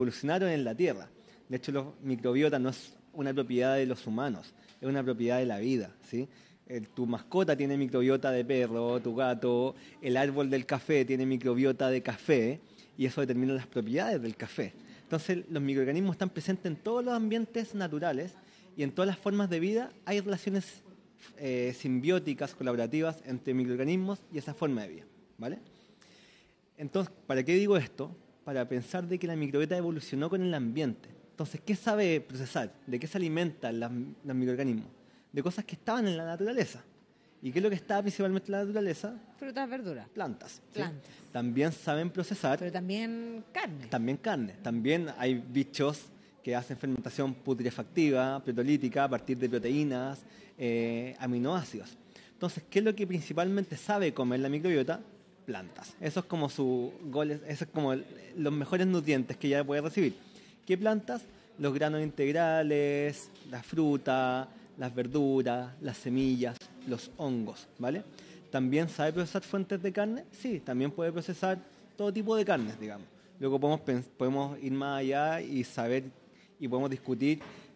evolucionaron en la Tierra. De hecho, los microbiotas no es una propiedad de los humanos, es una propiedad de la vida, ¿sí? Tu mascota tiene microbiota de perro, tu gato, el árbol del café tiene microbiota de café, y eso determina las propiedades del café. Entonces, los microorganismos están presentes en todos los ambientes naturales y en todas las formas de vida hay relaciones simbióticas, colaborativas entre microorganismos y esa forma de vida, ¿vale? Entonces, ¿para qué digo esto? Para pensar de que la microbiota evolucionó con el ambiente. Entonces, ¿qué sabe procesar? ¿De qué se alimentan los microorganismos? De cosas que estaban en la naturaleza. ¿Y qué es lo que estaba principalmente en la naturaleza? Frutas, verduras. Plantas. ¿sí? Plantas. También saben procesar. Pero también carne. También carne. También hay bichos que hacen fermentación putrefactiva, proteolítica, a partir de proteínas, aminoácidos. Entonces, ¿qué es lo que principalmente sabe comer la microbiota? Plantas. Eso es como eso es como los mejores nutrientes que ella puede recibir. ¿Qué plantas? Los granos integrales, la fruta, las verduras, las semillas, los hongos, ¿vale? ¿También sabe procesar fuentes de carne? Sí, también puede procesar todo tipo de carnes, digamos. Luego podemos ir más allá y saber y podemos discutir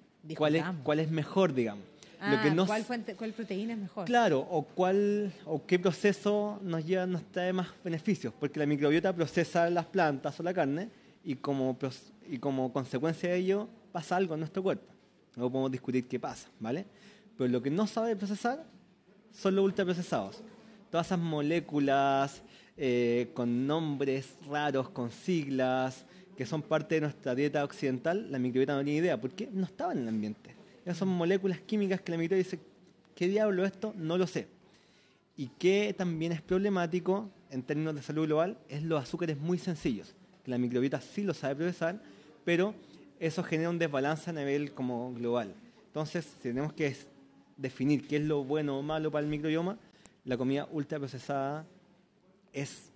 cuál es mejor, digamos. ¿Cuál proteína es mejor? Claro, o qué proceso nos trae más beneficios, porque la microbiota procesa las plantas o la carne y como consecuencia de ello pasa algo en nuestro cuerpo. Luego podemos discutir qué pasa, ¿vale? Pero lo que no sabe procesar son los ultraprocesados. Todas esas moléculas con nombres raros, con siglas, que son parte de nuestra dieta occidental, la microbiota no tiene idea, porque no estaban en el ambiente. Esas son moléculas químicas que la microbiota dice, ¿qué diablo es esto? No lo sé. Y que también es problemático en términos de salud global es los azúcares muy sencillos, que la microbiota sí lo sabe procesar, pero eso genera un desbalance a nivel como global. Entonces, si tenemos que definir qué es lo bueno o malo para el microbioma, la comida ultraprocesada es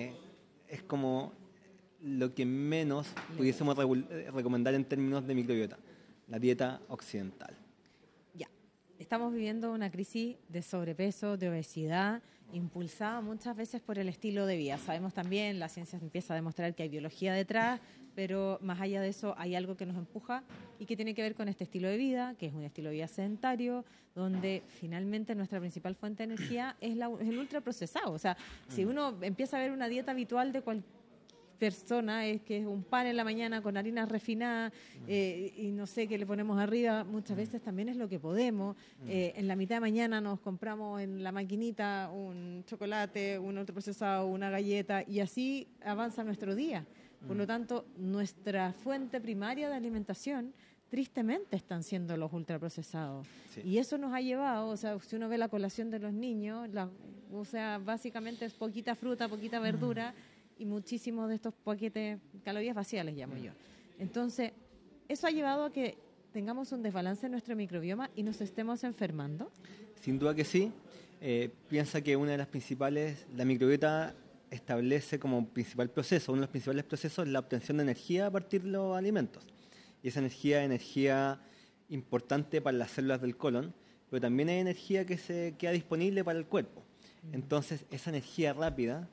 como lo que menos pudiésemos recomendar en términos de microbiota, la dieta occidental. Ya, estamos viviendo una crisis de sobrepeso, de obesidad, impulsada muchas veces por el estilo de vida. Sabemos también, la ciencia empieza a demostrar que hay biología detrás, pero más allá de eso hay algo que nos empuja y que tiene que ver con este estilo de vida, que es un estilo de vida sedentario, donde finalmente nuestra principal fuente de energía es el ultraprocesado. O sea, si uno empieza a ver una dieta habitual de cualquier persona, es que es un pan en la mañana con harinas refinadas y no sé qué le ponemos arriba, muchas veces también es lo que podemos. En la mitad de mañana nos compramos en la maquinita un chocolate, un ultraprocesado, una galleta y así avanza nuestro día. Por lo tanto, nuestra fuente primaria de alimentación tristemente están siendo los ultraprocesados. Sí. Y eso nos ha llevado, o sea, si uno ve la colación de los niños, o sea, básicamente es poquita fruta, poquita verdura y muchísimos de estos paquetes, calorías vacías les llamo yo. Entonces, eso ha llevado a que tengamos un desbalance en nuestro microbioma y nos estemos enfermando. Sin duda que sí. Piensa que una de las principales, la microbiota establece como principal proceso, uno de los principales procesos es la obtención de energía a partir de los alimentos. Y esa energía es energía importante para las células del colon, pero también es energía que se queda disponible para el cuerpo. Entonces, esa energía rápida,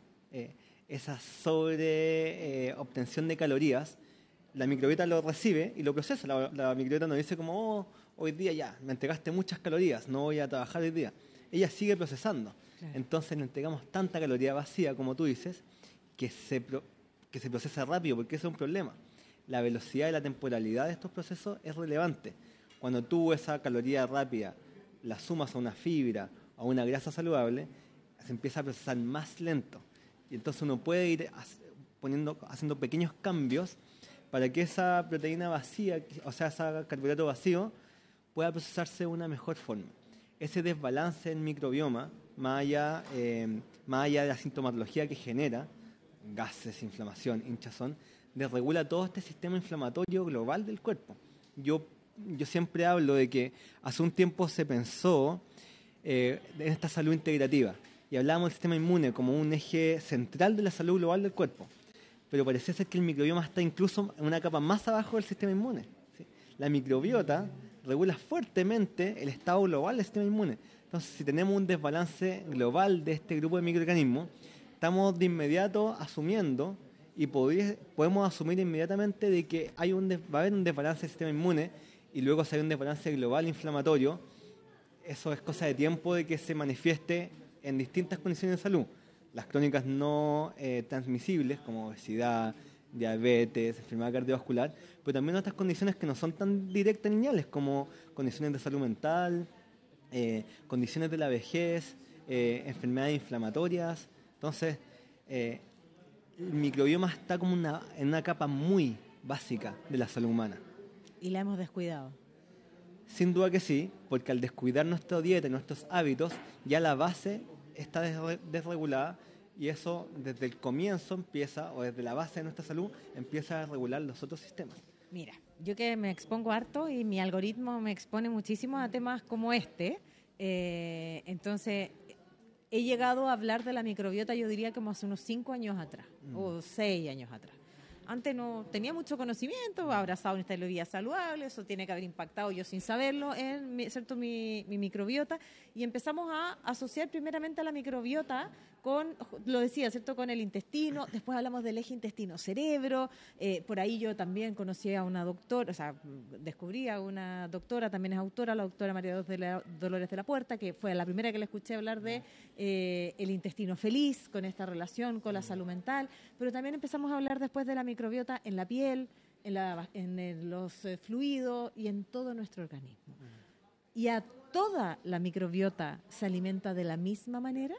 esa obtención de calorías, la microbiota lo recibe y lo procesa. La microbiota nos dice como, hoy día ya, me entregaste muchas calorías, no voy a trabajar hoy día. Ella sigue procesando. Claro. Entonces le entregamos tanta caloría vacía, como tú dices, que se procesa rápido, porque ese es un problema. La velocidad y la temporalidad de estos procesos es relevante. Cuando tú esa caloría rápida la sumas a una fibra o a una grasa saludable, se empieza a procesar más lento. Y entonces uno puede ir haciendo pequeños cambios para que esa proteína vacía, o sea, ese carbohidrato vacío, pueda procesarse de una mejor forma. Ese desbalance en microbioma, más allá de la sintomatología que genera, gases, inflamación, hinchazón, desregula todo este sistema inflamatorio global del cuerpo. Yo siempre hablo de que hace un tiempo se pensó en esta salud integrativa y hablábamos del sistema inmune como un eje central de la salud global del cuerpo, pero parece ser que el microbioma está incluso en una capa más abajo del sistema inmune, ¿sí? La microbiota regula fuertemente el estado global del sistema inmune. Entonces, si tenemos un desbalance global de este grupo de microorganismos, estamos de inmediato asumiendo y podemos asumir inmediatamente de que va a haber un desbalance del sistema inmune y luego si hay un desbalance global inflamatorio, eso es cosa de tiempo de que se manifieste en distintas condiciones de salud. Las crónicas no transmisibles como obesidad, diabetes, enfermedad cardiovascular, pero también otras condiciones que no son tan directas ni lineales como condiciones de salud mental, condiciones de la vejez, enfermedades inflamatorias. Entonces, el microbioma está como en una capa muy básica de la salud humana. ¿Y la hemos descuidado? Sin duda que sí, porque al descuidar nuestra dieta y nuestros hábitos, ya la base está desregulada y eso desde el comienzo empieza, o desde la base de nuestra salud, empieza a regular los otros sistemas. Mira, yo que me expongo harto y mi algoritmo me expone muchísimo a temas como este, entonces he llegado a hablar de la microbiota, yo diría como hace unos 5 años atrás, o 6 años atrás. Antes no tenía mucho conocimiento, abrazado un estilo de vida saludable, eso tiene que haber impactado yo sin saberlo en mi microbiota, y empezamos a asociar primeramente a la microbiota con, lo decía, ¿cierto?, con el intestino. Después hablamos del eje intestino-cerebro, por ahí yo también conocí a una doctora, o sea, descubrí a una doctora, también es autora, la doctora María Dolores de la Puerta, que fue la primera que le escuché hablar de el intestino feliz, con esta relación con la salud mental, pero también empezamos a hablar después de la microbiota en la piel, en los fluidos y en todo nuestro organismo. ¿Y a toda la microbiota se alimenta de la misma manera?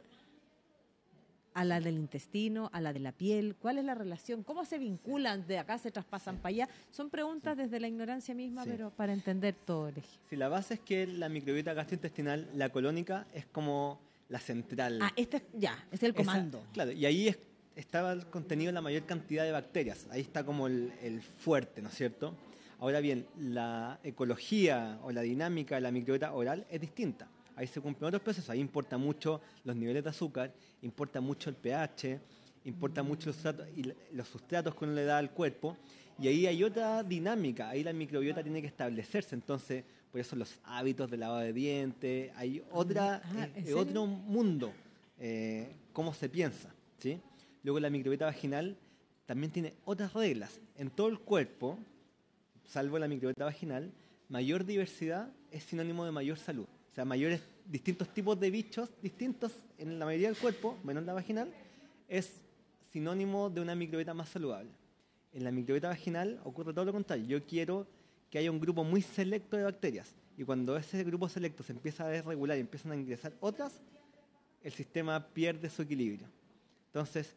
¿A la del intestino, a la de la piel? ¿Cuál es la relación? ¿Cómo se vinculan? ¿De acá se traspasan para allá? Son preguntas desde la ignorancia misma, pero para entender todo el eje. Sí, la base es que la microbiota gastrointestinal, la colónica, es como la central. Este es el comando. Claro, y ahí estaba contenido la mayor cantidad de bacterias. Ahí está como el fuerte, ¿no es cierto? Ahora bien, la ecología o la dinámica de la microbiota oral es distinta. Ahí se cumplen otros procesos. Ahí importa mucho los niveles de azúcar, importa mucho el pH, importa mucho los sustratos que uno le da al cuerpo. Y ahí hay otra dinámica. Ahí la microbiota tiene que establecerse. Entonces, por eso los hábitos de lavado de dientes, hay otro mundo, cómo se piensa, ¿sí? Luego la microbiota vaginal también tiene otras reglas. En todo el cuerpo, salvo la microbiota vaginal, mayor diversidad es sinónimo de mayor salud. O sea, distintos tipos de bichos distintos en la mayoría del cuerpo, menos la vaginal, es sinónimo de una microbiota más saludable. En la microbiota vaginal ocurre todo lo contrario. Yo quiero que haya un grupo muy selecto de bacterias y cuando ese grupo selecto se empieza a desregular y empiezan a ingresar otras, el sistema pierde su equilibrio. Entonces,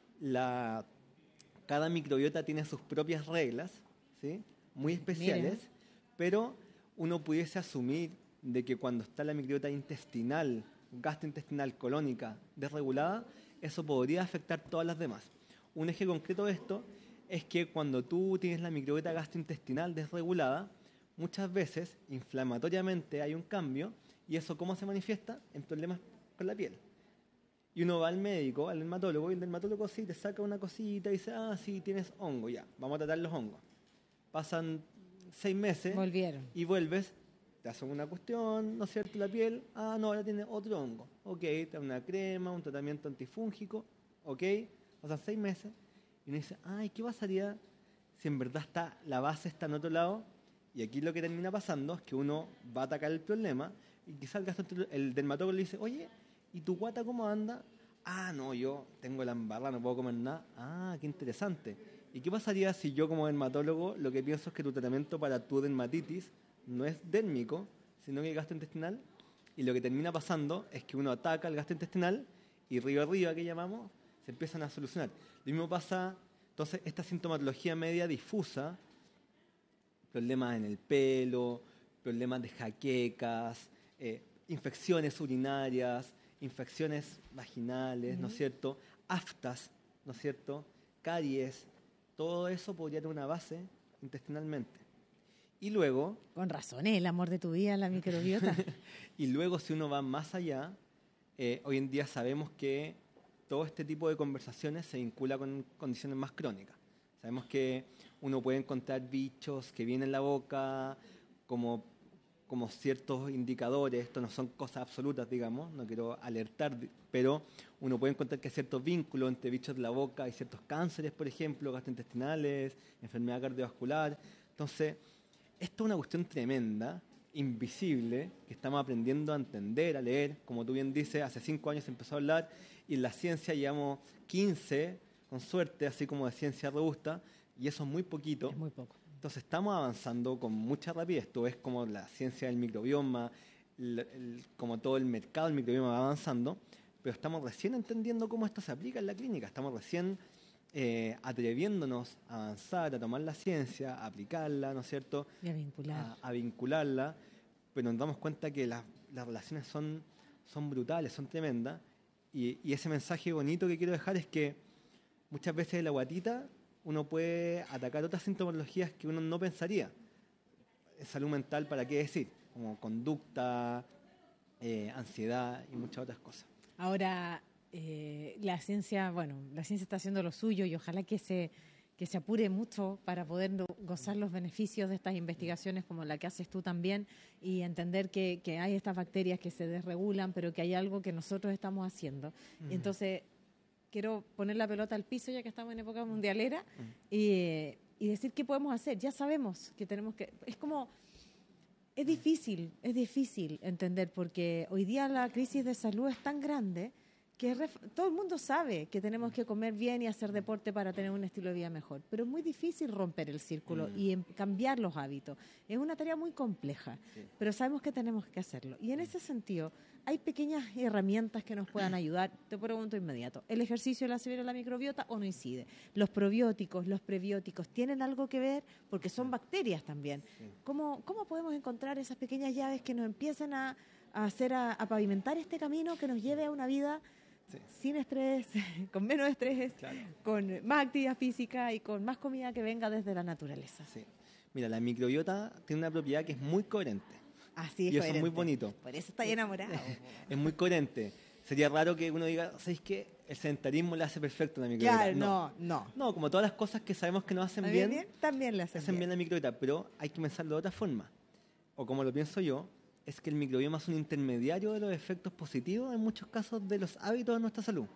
cada microbiota tiene sus propias reglas, ¿sí?, muy especiales, pero uno pudiese asumir de que cuando está la microbiota intestinal, gastrointestinal, colónica, desregulada, eso podría afectar todas las demás. Un eje concreto de esto es que cuando tú tienes la microbiota gastrointestinal desregulada, muchas veces inflamatoriamente hay un cambio y eso ¿cómo se manifiesta? En problemas con la piel. Y uno va al médico, al dermatólogo, y el dermatólogo sí te saca una cosita y dice, sí, tienes hongo, ya, vamos a tratar los hongos. Pasan 6 meses y vuelves, te hacen una cuestión, ¿no es cierto?, la piel, no, ahora tiene otro hongo. Ok, te da una crema, un tratamiento antifúngico, ok, pasan 6 meses y uno dice, ¿qué pasaría si en verdad la base está en otro lado? Y aquí lo que termina pasando es que uno va a atacar el problema y quizás el dermatólogo le dice, oye, ¿y tu guata cómo anda? No, yo tengo la embarrada, no puedo comer nada. Qué interesante. ¿Y qué pasaría si yo como dermatólogo lo que pienso es que tu tratamiento para tu dermatitis no es dérmico, sino que es gastrointestinal? Y lo que termina pasando es que uno ataca el gastrointestinal y río arriba, que llamamos, se empiezan a solucionar. Lo mismo pasa, entonces, esta sintomatología media difusa, problemas en el pelo, problemas de jaquecas, infecciones urinarias, infecciones vaginales, ¿no es cierto?, aftas, ¿no es cierto?, caries, todo eso podría tener una base intestinalmente. Y luego... Con razón, el amor de tu vida, la microbiota. Y luego, si uno va más allá, hoy en día sabemos que todo este tipo de conversaciones se vincula con condiciones más crónicas. Sabemos que uno puede encontrar bichos que vienen en la boca, como como ciertos indicadores, esto no son cosas absolutas, digamos, no quiero alertar, pero uno puede encontrar que hay ciertos vínculos entre bichos de la boca y ciertos cánceres, por ejemplo, gastrointestinales, enfermedad cardiovascular. Entonces, esto es una cuestión tremenda, invisible, que estamos aprendiendo a entender, a leer. Como tú bien dices, hace 5 años se empezó a hablar y en la ciencia llevamos 15, con suerte, así como de ciencia robusta, y eso es muy poquito. Es muy poco. Entonces estamos avanzando con mucha rapidez. Tú ves como la ciencia del microbioma, como todo el mercado del microbioma va avanzando, pero estamos recién entendiendo cómo esto se aplica en la clínica. Estamos recién atreviéndonos a avanzar, a tomar la ciencia, a aplicarla, ¿no es cierto? Y a vincular. A vincularla, pero nos damos cuenta que las relaciones son brutales, son tremendas. Y ese mensaje bonito que quiero dejar es que muchas veces en la guatita uno puede atacar otras sintomologías que uno no pensaría. Salud mental, ¿para qué decir? Como conducta, ansiedad y muchas otras cosas. Ahora, la ciencia está haciendo lo suyo y ojalá que se apure mucho para poder gozar los beneficios de estas investigaciones como la que haces tú también y entender que hay estas bacterias que se desregulan, pero que hay algo que nosotros estamos haciendo. Y entonces, quiero poner la pelota al piso ya que estamos en época mundialera y decir qué podemos hacer. Ya sabemos que tenemos que... Es difícil entender porque hoy día la crisis de salud es tan grande que todo el mundo sabe que tenemos que comer bien y hacer deporte para tener un estilo de vida mejor, pero es muy difícil romper el círculo y cambiar los hábitos. Es una tarea muy compleja, pero sabemos que tenemos que hacerlo. Y en ese sentido, hay pequeñas herramientas que nos puedan ayudar. Te pregunto inmediato, ¿el ejercicio le hace bien a la microbiota o no incide? ¿Los probióticos, los prebióticos tienen algo que ver? Porque son bacterias también. ¿Cómo podemos encontrar esas pequeñas llaves que nos empiecen a pavimentar este camino que nos lleve a una vida sin estrés, con menos estrés, con más actividad física y con más comida que venga desde la naturaleza? Sí. Mira, la microbiota tiene una propiedad que es muy coherente. Así es, y eso coherente. es muy bonito. Por eso está enamorado. Es muy coherente. Sería raro que uno diga, ¿sabes qué? El sedentarismo le hace perfecto a la microbiota. Claro, no. No, como todas las cosas que sabemos que nos hacen bien, también le hacen bien a la microbiota, pero hay que pensarlo de otra forma. O como lo pienso yo, es que el microbioma es un intermediario de los efectos positivos en muchos casos de los hábitos de nuestra salud.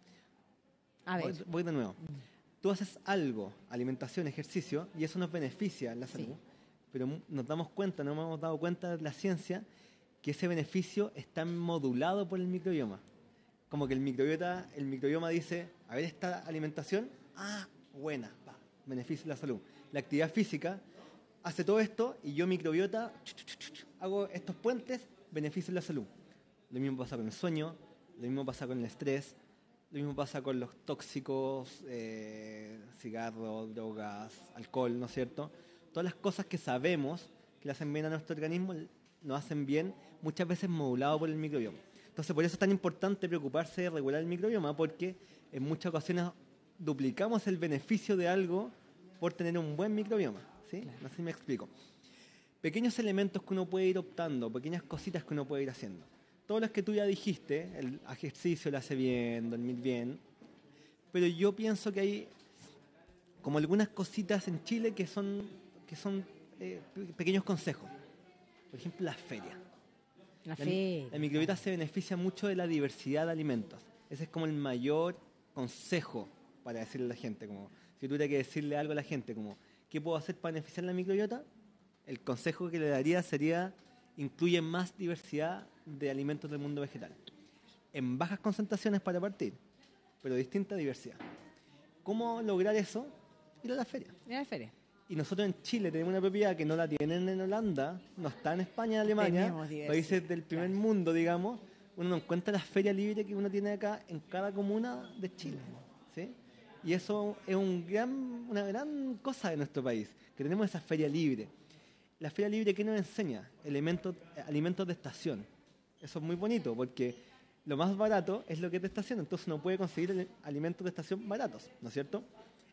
A ver. Voy de nuevo. Tú haces algo, alimentación, ejercicio, y eso nos beneficia en la salud, pero nos damos cuenta, no hemos dado cuenta de la ciencia, que ese beneficio está modulado por el microbioma. Como que el microbioma dice, a ver, esta alimentación, buena, beneficia la salud. La actividad física hace todo esto y yo, microbiota, hago estos puentes, beneficio la salud. Lo mismo pasa con el sueño, lo mismo pasa con el estrés, lo mismo pasa con los tóxicos, cigarros, drogas, alcohol, ¿no es cierto? Todas las cosas que sabemos que le hacen bien a nuestro organismo, nos hacen bien, muchas veces modulado por el microbioma. Entonces, por eso es tan importante preocuparse de regular el microbioma, porque en muchas ocasiones duplicamos el beneficio de algo por tener un buen microbioma. ¿Sí? Claro. No sé si me explico. Pequeños elementos que uno puede ir optando, pequeñas cositas que uno puede ir haciendo. Todas las que tú ya dijiste, el ejercicio le hace bien, dormir bien, pero yo pienso que hay como algunas cositas en Chile que son pequeños consejos. Por ejemplo, las ferias. La microbiota se beneficia mucho de la diversidad de alimentos. Ese es como el mayor consejo para decirle a la gente. Como si tuviera que decirle algo a la gente, como ¿qué puedo hacer para beneficiar la microbiota? El consejo que le daría sería incluye más diversidad de alimentos del mundo vegetal. En bajas concentraciones para partir, pero distinta diversidad. ¿Cómo lograr eso? Ir a la feria. Ir a la feria. Y nosotros en Chile tenemos una propiedad que no la tienen en Holanda, no está en España, en Alemania, países del primer mundo, digamos. Uno no encuentra las ferias libres que uno tiene acá en cada comuna de Chile. ¿Sí? Y eso es una gran cosa de nuestro país, que tenemos esa feria libre. La feria libre, ¿qué nos enseña? Alimentos de estación. Eso es muy bonito, porque lo más barato es lo que es de estación, entonces uno puede conseguir alimentos de estación baratos, ¿no es cierto?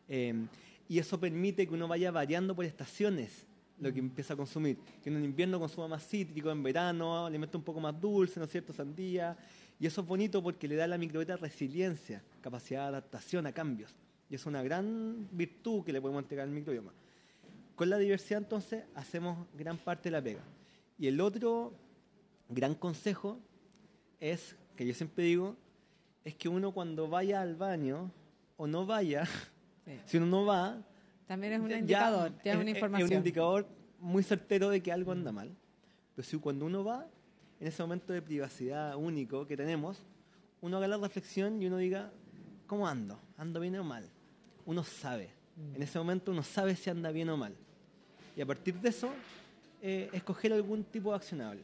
Y eso permite que uno vaya variando por estaciones lo que empieza a consumir. Que en invierno consuma más cítrico, en verano alimentos un poco más dulces, ¿no es cierto? Sandía. Y eso es bonito porque le da a la microbiota resiliencia, capacidad de adaptación a cambios. Y es una gran virtud que le podemos entregar al microbioma. Con la diversidad, entonces, hacemos gran parte de la pega. Y el otro gran consejo es, que yo siempre digo, es que uno cuando vaya al baño o no vaya, si uno no va, también es un indicador, ya es una información. Es un indicador muy certero de que algo anda mal. Pero si cuando uno va, en ese momento de privacidad único que tenemos, uno haga la reflexión y uno diga, ¿cómo ando? ¿Ando bien o mal? Uno sabe. En ese momento uno sabe si anda bien o mal. Y a partir de eso, escoger algún tipo de accionable.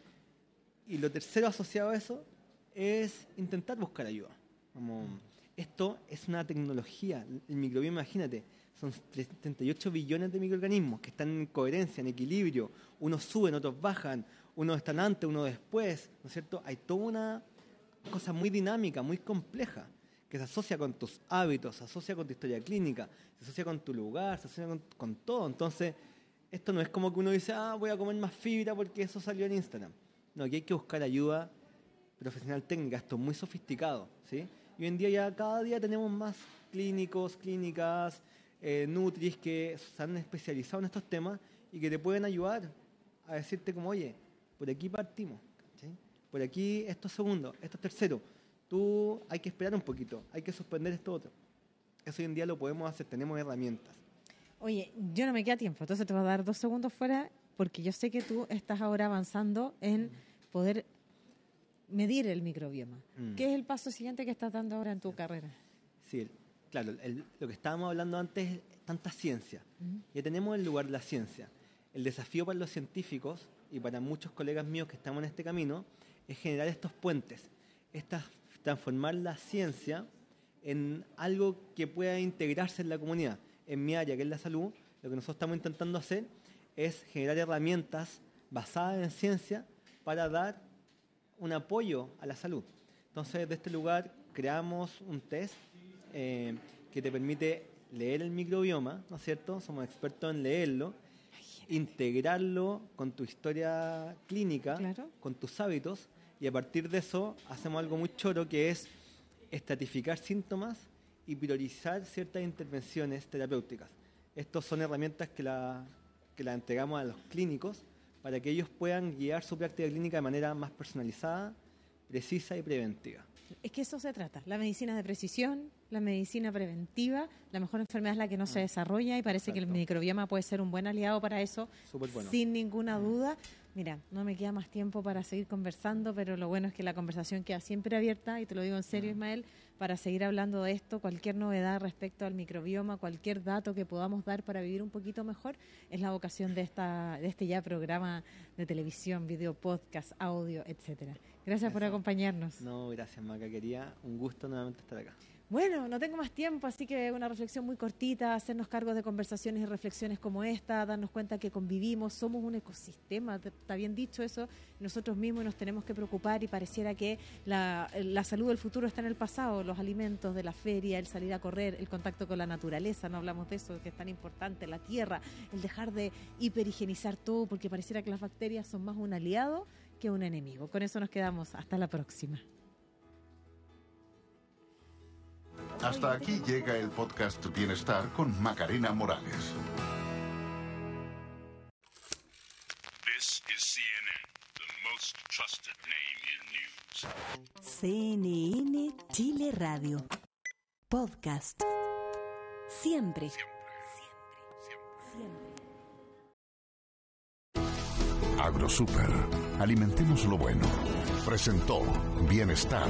Y lo tercero asociado a eso es intentar buscar ayuda. Como, esto es una tecnología. El microbioma, imagínate, son 38 billones de microorganismos que están en coherencia, en equilibrio. Unos suben, otros bajan, unos están antes, unos después, ¿no es cierto? Hay toda una cosa muy dinámica, muy compleja, que se asocia con tus hábitos, se asocia con tu historia clínica, se asocia con tu lugar, se asocia con todo. Entonces, esto no es como que uno dice, voy a comer más fibra porque eso salió en Instagram. No, aquí hay que buscar ayuda profesional técnica, esto es muy sofisticado, ¿sí? Y hoy en día ya cada día tenemos más clínicos, clínicas, nutris que se han especializado en estos temas y que te pueden ayudar a decirte como, oye, por aquí partimos, ¿sí? Por aquí esto es segundo, esto es tercero, tú hay que esperar un poquito, hay que suspender esto otro. Eso hoy en día lo podemos hacer, tenemos herramientas. Oye, yo no me queda tiempo, entonces te voy a dar 2 segundos fuera porque yo sé que tú estás ahora avanzando en poder medir el microbioma. ¿Qué es el paso siguiente que estás dando ahora en tu carrera? Sí, claro, lo que estábamos hablando antes es tanta ciencia. Ya tenemos el lugar de la ciencia. El desafío para los científicos y para muchos colegas míos que estamos en este camino es generar estos puentes, transformar la ciencia en algo que pueda integrarse en la comunidad. En mi área, que es la salud, lo que nosotros estamos intentando hacer es generar herramientas basadas en ciencia para dar un apoyo a la salud. Entonces, de este lugar creamos un test que te permite leer el microbioma, ¿no es cierto? Somos expertos en leerlo, integrarlo con tu historia clínica, claro, con tus hábitos, y a partir de eso hacemos algo muy choro que es estratificar síntomas y priorizar ciertas intervenciones terapéuticas. Estas son herramientas que la entregamos a los clínicos para que ellos puedan guiar su práctica clínica de manera más personalizada, precisa y preventiva. Es que eso se trata, la medicina de precisión, la medicina preventiva. La mejor enfermedad es la que no se desarrolla y parece que el microbioma puede ser un buen aliado para eso, bueno, sin ninguna duda. Mira, no me queda más tiempo para seguir conversando, pero lo bueno es que la conversación queda siempre abierta, y te lo digo en serio, Ismael, para seguir hablando de esto. Cualquier novedad respecto al microbioma, cualquier dato que podamos dar para vivir un poquito mejor, es la vocación de este ya programa de televisión, video, podcast, audio, etcétera. Gracias por acompañarnos. No, gracias, Maca. Quería un gusto nuevamente estar acá. Bueno, no tengo más tiempo, así que una reflexión muy cortita, hacernos cargo de conversaciones y reflexiones como esta, darnos cuenta que convivimos, somos un ecosistema, está bien dicho eso, nosotros mismos nos tenemos que preocupar, y pareciera que la salud del futuro está en el pasado, los alimentos de la feria, el salir a correr, el contacto con la naturaleza, no hablamos de eso, que es tan importante, la tierra, el dejar de hiperhigienizar todo, porque pareciera que las bacterias son más un aliado que un enemigo. Con eso nos quedamos, hasta la próxima. Hasta aquí llega el podcast Bienestar con Macarena Morales. This is CNN, the most trusted name in news. CNN Chile Radio. Podcast. Siempre. AgroSuper. Alimentemos lo bueno. Presentó Bienestar.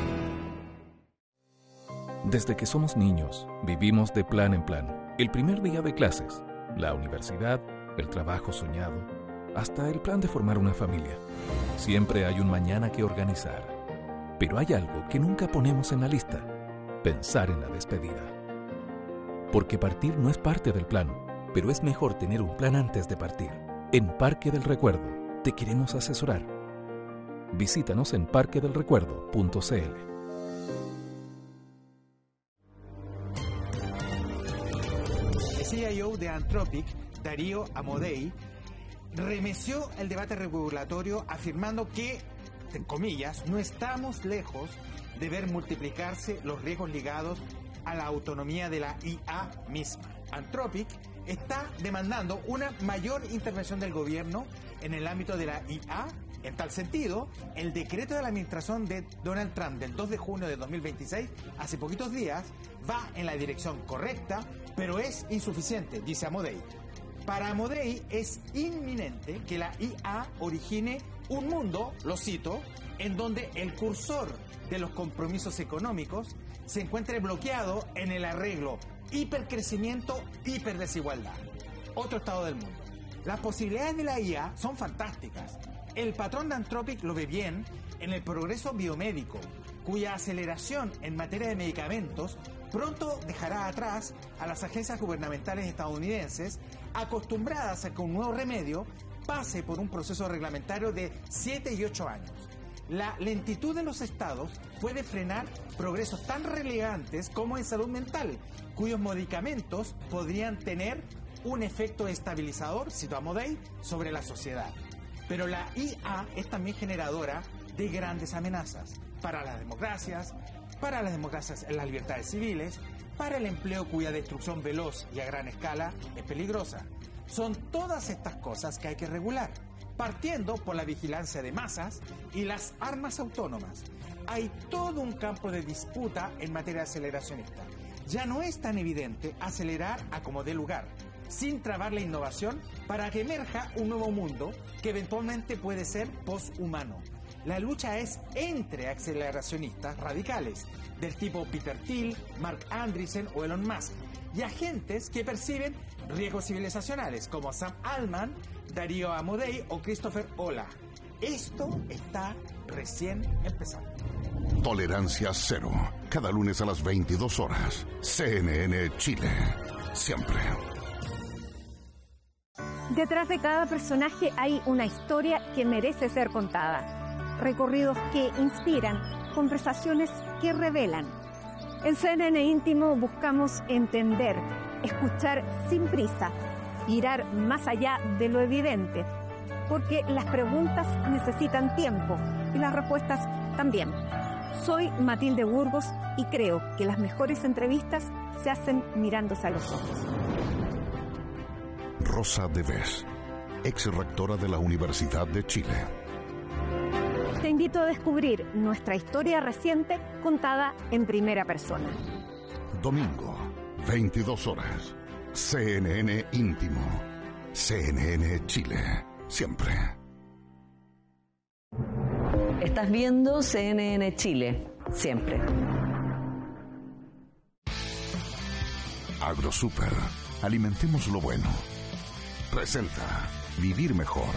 Desde que somos niños, vivimos de plan en plan. El primer día de clases, la universidad, el trabajo soñado, hasta el plan de formar una familia. Siempre hay un mañana que organizar. Pero hay algo que nunca ponemos en la lista: pensar en la despedida. Porque partir no es parte del plan, pero es mejor tener un plan antes de partir. En Parque del Recuerdo te queremos asesorar. Visítanos en parquedelrecuerdo.cl. CIO de Anthropic, Darío Amodei, remeció el debate regulatorio afirmando que, en comillas, no estamos lejos de ver multiplicarse los riesgos ligados a la autonomía de la IA misma. Anthropic, está demandando una mayor intervención del gobierno en el ámbito de la IA. En tal sentido, el decreto de la administración de Donald Trump del 2 de junio de 2026, hace poquitos días, va en la dirección correcta, pero es insuficiente, dice Amodei. Para Amodei es inminente que la IA origine un mundo, lo cito, en donde el cursor de los compromisos económicos se encuentre bloqueado en el arreglo hipercrecimiento, hiperdesigualdad. Otro estado del mundo. Las posibilidades de la IA son fantásticas. El patrón de Anthropic lo ve bien en el progreso biomédico, cuya aceleración en materia de medicamentos pronto dejará atrás a las agencias gubernamentales estadounidenses acostumbradas a que un nuevo remedio pase por un proceso reglamentario de 7 y 8 años. La lentitud de los estados puede frenar progresos tan relevantes como en salud mental, cuyos medicamentos podrían tener un efecto estabilizador, cito a Amodei, sobre la sociedad. Pero la IA es también generadora de grandes amenazas para las democracias en las libertades civiles, para el empleo cuya destrucción veloz y a gran escala es peligrosa. Son todas estas cosas que hay que regular, partiendo por la vigilancia de masas y las armas autónomas. Hay todo un campo de disputa en materia aceleracionista. Ya no es tan evidente acelerar a como dé lugar, sin trabar la innovación para que emerja un nuevo mundo que eventualmente puede ser poshumano. La lucha es entre aceleracionistas radicales, del tipo Peter Thiel, Mark Andreessen o Elon Musk, y agentes que perciben riesgos civilizacionales como Sam Altman, Darío Amodei o Christopher Olah. Esto está recién empezando. Tolerancia cero. Cada lunes a las 22 horas. CNN Chile. Siempre. Detrás de cada personaje hay una historia que merece ser contada. Recorridos que inspiran, conversaciones que revelan. En CNN Íntimo buscamos entender, escuchar sin prisa, mirar más allá de lo evidente, porque las preguntas necesitan tiempo y las respuestas también. Soy Matilde Burgos y creo que las mejores entrevistas se hacen mirándose a los ojos. Rosa Deves, ex rectora de la Universidad de Chile. Te invito a descubrir nuestra historia reciente contada en primera persona. Domingo, 22 horas. CNN Íntimo. CNN Chile. Siempre. Estás viendo CNN Chile. Siempre. AgroSuper. Alimentemos lo bueno. Presenta Vivir Mejor.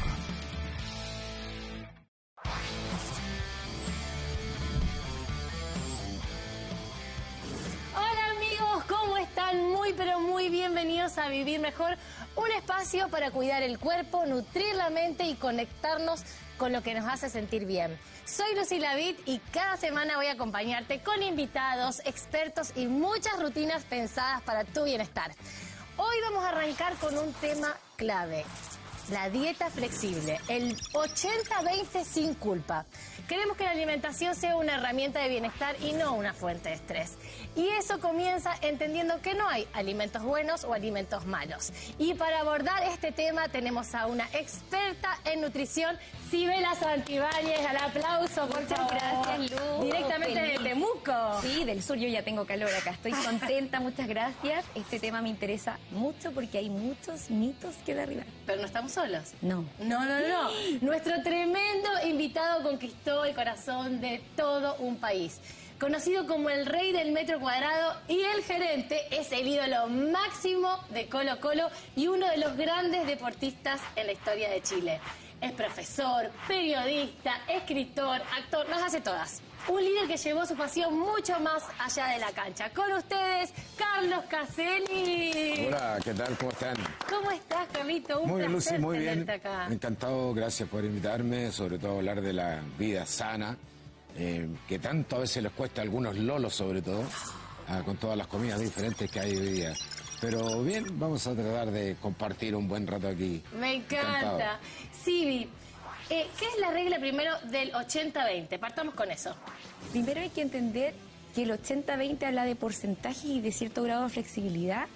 Muy, pero muy bienvenidos a Vivir Mejor, un espacio para cuidar el cuerpo, nutrir la mente y conectarnos con lo que nos hace sentir bien. Soy Lucy Lavid y cada semana voy a acompañarte con invitados, expertos y muchas rutinas pensadas para tu bienestar. Hoy vamos a arrancar con un tema clave, la dieta flexible, el 80-20 sin culpa. Queremos que la alimentación sea una herramienta de bienestar y no una fuente de estrés. Y eso comienza entendiendo que no hay alimentos buenos o alimentos malos. Y para abordar este tema tenemos a una experta en nutrición, Sibela Santibáñez. Al aplauso, por favor. Gracias, Lu. Directamente de Temuco. Sí, del sur, yo ya tengo calor acá. Estoy contenta, muchas gracias. Este tema me interesa mucho porque hay muchos mitos que derribar. Pero no estamos solos. No. No. Nuestro tremendo invitado conquistó el corazón de todo un país. Conocido como el rey del metro cuadrado y el gerente, es el ídolo máximo de Colo Colo y uno de los grandes deportistas en la historia de Chile. Es profesor, periodista, escritor, actor, las hace todas. Un líder que llevó su pasión mucho más allá de la cancha. Con ustedes, Carlos Caselli. Hola, ¿qué tal? ¿Cómo están? ¿Cómo estás, Carlito? Muy bien, Lucy, muy bien. Acá. Encantado, gracias por invitarme, sobre todo hablar de la vida sana, que tanto a veces les cuesta a algunos lolos, sobre todo, con todas las comidas diferentes que hay hoy día. Pero bien, vamos a tratar de compartir un buen rato aquí. Me encanta. Sibi, ¿qué es la regla primero del 80-20? Partamos con eso. Primero hay que entender que el 80-20 habla de porcentajes y de cierto grado de flexibilidad,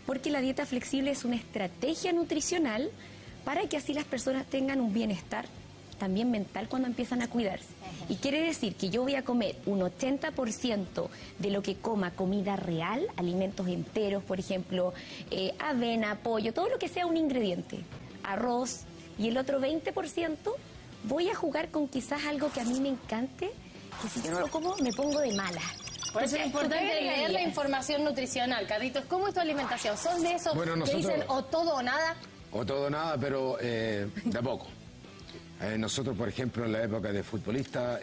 porque la dieta flexible es una estrategia nutricional para que así las personas tengan un bienestar también mental cuando empiezan a cuidarse. Y quiere decir que yo voy a comer un 80% de lo que coma comida real, alimentos enteros, por ejemplo, avena, pollo, todo lo que sea un ingrediente, arroz, y el otro 20% voy a jugar con quizás algo que a mí me encante, que si yo no lo como me pongo de mala. Por eso es importante leer la información nutricional. Carlitos, ¿cómo es tu alimentación? ¿Son de esos que dicen o todo o nada? O todo o nada, pero de a poco. Nosotros, por ejemplo, en la época de futbolista,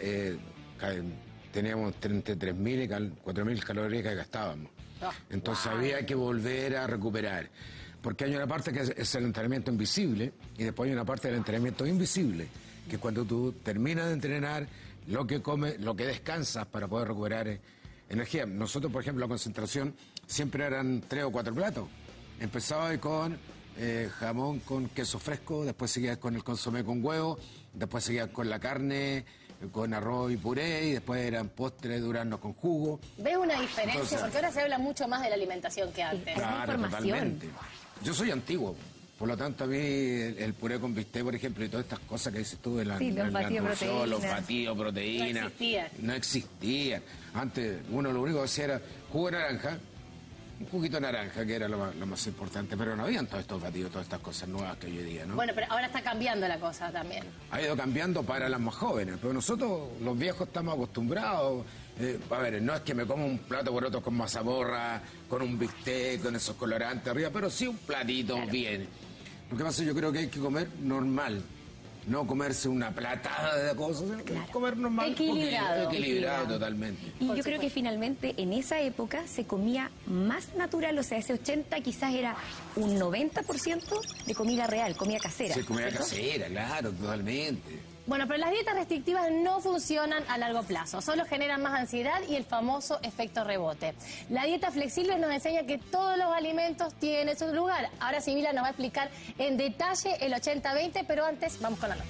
teníamos entre 3.000 y 4.000 calorías que gastábamos. Entonces había que volver a recuperar. Porque hay una parte que es el entrenamiento invisible y después hay una parte del entrenamiento invisible, que cuando tú terminas de entrenar, lo que comes, lo que descansas para poder recuperar energía. Nosotros, por ejemplo, la concentración siempre eran 3 o 4 platos. Empezaba con jamón con queso fresco, después seguías con el consomé con huevo, después seguías con la carne, con arroz y puré, y después eran postres, duraznos con jugo. ¿Ves una diferencia? Entonces, porque ahora se habla mucho más de la alimentación que antes. Claro, totalmente. Yo soy antiguo, por lo tanto a mí el puré con bistec, por ejemplo, y todas estas cosas que dices tú de la los batidos de proteína. No existían. Antes uno lo único que hacía era jugo de naranja, un juguito de naranja, que era lo más importante, pero no habían todos estos batidos, todas estas cosas nuevas que hoy día, ¿no? Bueno, pero ahora está cambiando la cosa también. Ha ido cambiando para las más jóvenes, pero nosotros, los viejos, estamos acostumbrados. A ver, no es que me como un plato por otro con mazamorra, con un bistec, con esos colorantes arriba, pero sí un platito bien. Lo que pasa, yo creo que hay que comer normal. No comerse una platada de cosas, comer normal. Equilibrado totalmente. Y yo creo que finalmente en esa época se comía más natural, o sea, ese 80 quizás era un 90% de comida real, comida casera. Sí, comida casera, claro, totalmente. Bueno, pero las dietas restrictivas no funcionan a largo plazo, solo generan más ansiedad y el famoso efecto rebote. La dieta flexible nos enseña que todos los alimentos tienen su lugar. Ahora Sibila nos va a explicar en detalle el 80-20, pero antes vamos con la nota.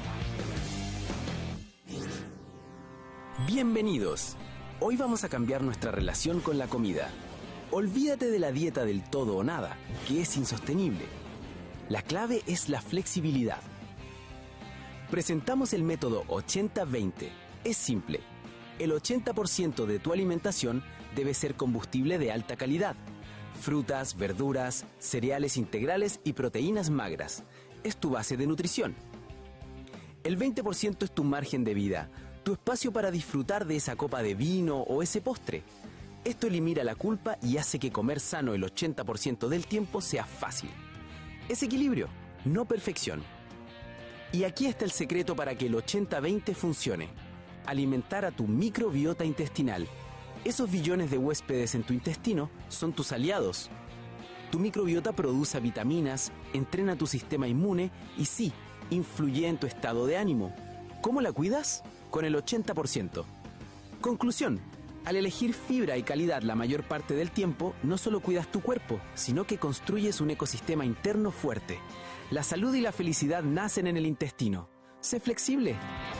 Bienvenidos. Hoy vamos a cambiar nuestra relación con la comida. Olvídate de la dieta del todo o nada, que es insostenible. La clave es la flexibilidad. Presentamos el método 80-20. Es simple. El 80% de tu alimentación debe ser combustible de alta calidad. Frutas, verduras, cereales integrales y proteínas magras. Es tu base de nutrición. El 20% es tu margen de vida, tu espacio para disfrutar de esa copa de vino o ese postre. Esto elimina la culpa y hace que comer sano el 80% del tiempo sea fácil. Es equilibrio, no perfección. Y aquí está el secreto para que el 80-20 funcione. Alimentar a tu microbiota intestinal. Esos billones de huéspedes en tu intestino son tus aliados. Tu microbiota produce vitaminas, entrena tu sistema inmune y sí, influye en tu estado de ánimo. ¿Cómo la cuidas? Con el 80%. Conclusión. Al elegir fibra y calidad la mayor parte del tiempo, no solo cuidas tu cuerpo, sino que construyes un ecosistema interno fuerte. La salud y la felicidad nacen en el intestino. Sé flexible.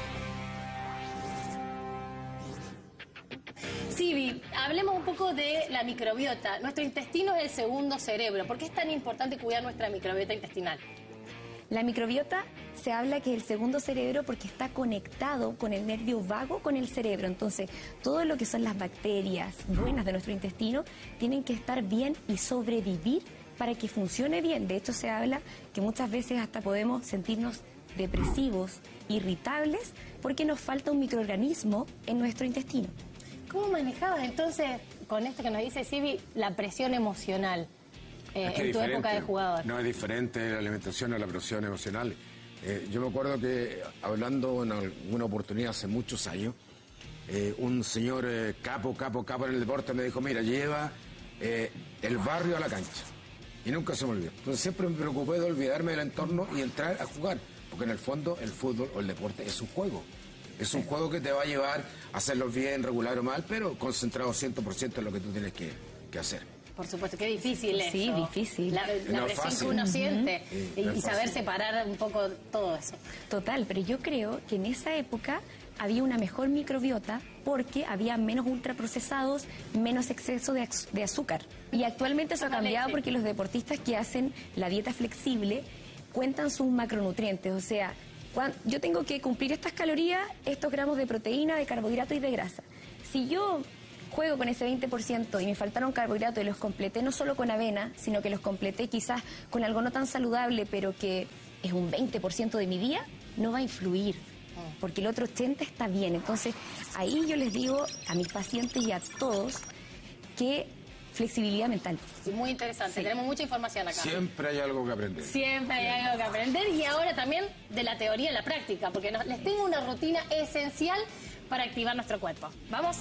Sibi, hablemos un poco de la microbiota. Nuestro intestino es el segundo cerebro. ¿Por qué es tan importante cuidar nuestra microbiota intestinal? La microbiota se habla que es el segundo cerebro porque está conectado con el nervio vago con el cerebro. Entonces, todo lo que son las bacterias buenas de nuestro intestino tienen que estar bien y sobrevivir para que funcione bien. De hecho, se habla que muchas veces hasta podemos sentirnos depresivos, irritables, porque nos falta un microorganismo en nuestro intestino. ¿Cómo manejabas entonces, con esto que nos dice Sibi, la presión emocional en tu época de jugador? No es diferente la alimentación a la presión emocional. Yo me acuerdo que hablando en alguna oportunidad hace muchos años, un señor capo en el deporte me dijo, mira, lleva el barrio a la cancha. Y nunca se me olvidó. Entonces siempre me preocupé de olvidarme del entorno y entrar a jugar. Porque en el fondo el fútbol o el deporte es un juego. Es un juego que te va a llevar a hacerlo bien, regular o mal, pero concentrado 100% en lo que tú tienes que hacer. Por supuesto, qué difícil eso. Sí, difícil. La No presión fácil. que uno siente no y es saber fácil. separar un poco todo eso. Total, pero yo creo que en esa época había una mejor microbiota porque había menos ultraprocesados, menos exceso de azúcar. Y actualmente eso ha cambiado porque los deportistas que hacen la dieta flexible cuentan sus macronutrientes, o sea, yo tengo que cumplir estas calorías, estos gramos de proteína, de carbohidrato y de grasa. Si yo juego con ese 20% y me faltaron carbohidratos y los completé no solo con avena, sino que los completé quizás con algo no tan saludable, pero que es un 20% de mi día, no va a influir, porque el otro 80% está bien. Entonces, ahí yo les digo a mis pacientes y a todos que flexibilidad mental. Sí, muy interesante, Sí. tenemos mucha información acá. Siempre hay algo que aprender. Siempre hay algo que aprender y ahora también de la teoría a la práctica, porque les tengo una rutina esencial para activar nuestro cuerpo. ¿Vamos?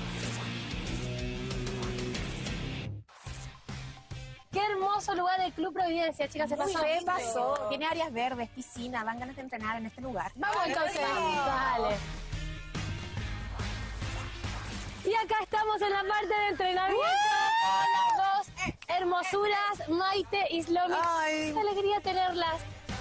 Qué hermoso lugar el Club Providencia, chicas, se pasó. Se pasó. Tiene áreas verdes, piscina, dan ganas de entrenar en este lugar. Vamos entonces, dale. Y acá estamos en la parte de entrenamiento con las dos hermosuras, Maite y Slomi. Ay. Qué alegría tenerlas.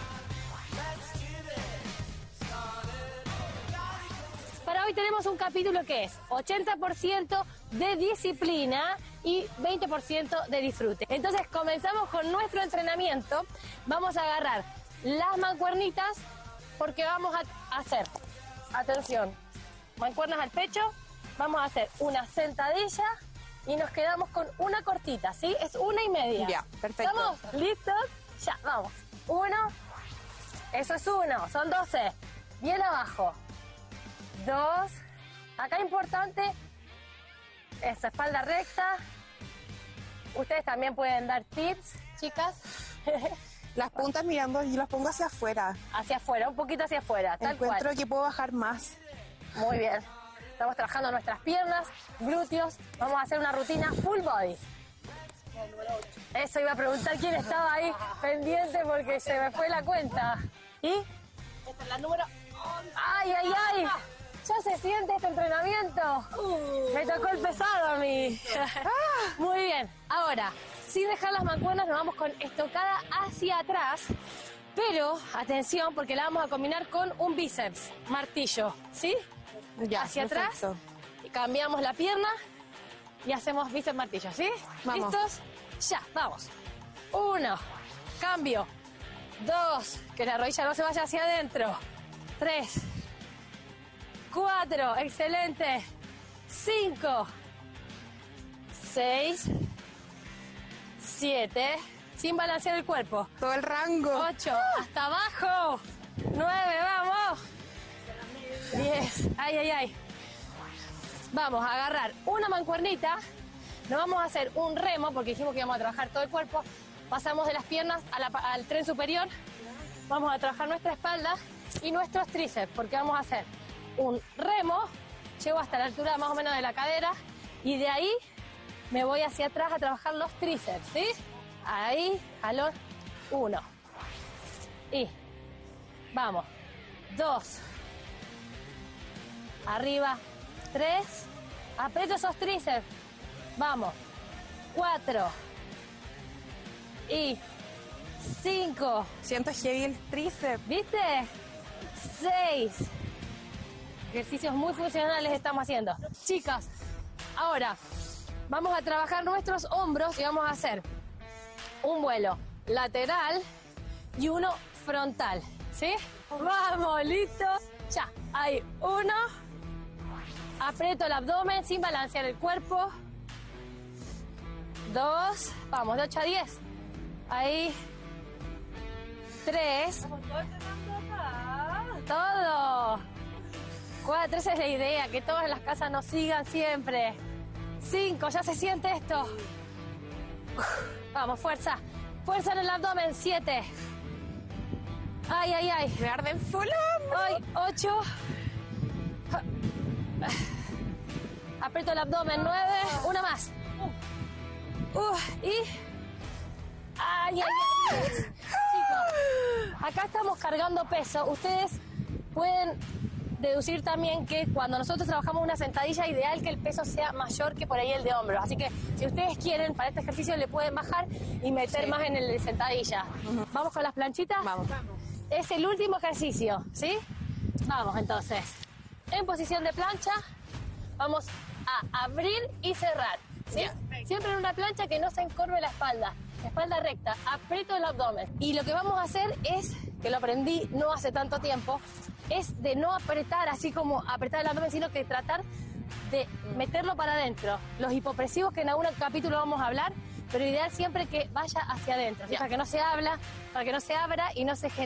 Para hoy tenemos un capítulo que es 80% de disciplina y 20% de disfrute. Entonces comenzamos con nuestro entrenamiento. Vamos a agarrar las mancuernitas porque vamos a hacer, atención, mancuernas al pecho, vamos a hacer una sentadilla y nos quedamos con una cortita, ¿sí? Es 1,5. Ya, perfecto. ¿Estamos listos? Ya, vamos. 1, eso es 1, son 12. Bien abajo. 2, acá importante, esa espalda recta. Ustedes también pueden dar tips, chicas. Las puntas mirando y las pongo hacia afuera. Hacia afuera, un poquito hacia afuera, tal Encuentro cual. que puedo bajar más. Muy bien. Estamos trabajando nuestras piernas, glúteos. Vamos a hacer una rutina full body. Eso iba a preguntar quién estaba ahí pendiente porque se me fue la cuenta. ¿Y? Esta es la número 11. ¡Ay, ay, ay! Ya se siente este entrenamiento. Me tocó el pesado a mí. Muy bien. Ahora, sin dejar las mancuernas, nos vamos con estocada hacia atrás. Pero, atención, porque la vamos a combinar con un bíceps, martillo. ¿Sí? Ya, hacia perfecto. atrás. Y cambiamos la pierna y hacemos bíceps martillo. ¿Sí? Vamos. ¿Listos? Ya, vamos. 1, cambio. 2, que la rodilla no se vaya hacia adentro. 3, 4, excelente. 5, 6, 7, sin balancear el cuerpo. Todo el rango. 8, hasta abajo. 9, vamos. 10, ay, ay, ay. Vamos a agarrar una mancuernita. Nos vamos a hacer un remo, porque dijimos que íbamos a trabajar todo el cuerpo. Pasamos de las piernas al tren superior. Vamos a trabajar nuestra espalda y nuestros tríceps, porque vamos a hacer un remo. Llego hasta la altura más o menos de la cadera y de ahí me voy hacia atrás a trabajar los tríceps, ¿sí? Ahí, jalón, 1. Y vamos, 2. Arriba, 3. Aprieto esos tríceps. Vamos, 4. Y 5. Siento heavy el tríceps. ¿Viste? 6. Ejercicios muy funcionales estamos haciendo. Chicas, ahora vamos a trabajar nuestros hombros y vamos a hacer un vuelo lateral y uno frontal. ¿Sí? Vamos, listo. Ya, ahí, 1. Aprieto el abdomen sin balancear el cuerpo. 2. Vamos, de 8 a 10. Ahí. 3. Todo. 4, esa es la idea, que todas las casas nos sigan siempre. 5, ya se siente esto. Vamos, fuerza. Fuerza en el abdomen, 7. Ay, ay, ay. Me arden full. Ay, 8. Aprieto el abdomen, 9. Una más. Y... Ay, ay, ay. Chicos, acá estamos cargando peso. Ustedes pueden deducir también que cuando nosotros trabajamos una sentadilla, ideal que el peso sea mayor que por ahí el de hombros. Así que si ustedes quieren, para este ejercicio le pueden bajar y meter más en el de sentadilla. ¿Vamos con las planchitas? Vamos. Es el último ejercicio, ¿sí? Vamos entonces. En posición de plancha, vamos a abrir y cerrar, ¿sí? Siempre en una plancha que no se encorve la espalda recta, aprieto el abdomen. Y lo que vamos a hacer es, que lo aprendí no hace tanto tiempo, es de no apretar así como apretar el abdomen, sino que tratar de meterlo para adentro. Los hipopresivos, que en algún capítulo vamos a hablar, pero ideal siempre que vaya hacia adentro, ¿sí? Para que no se abra y no se genere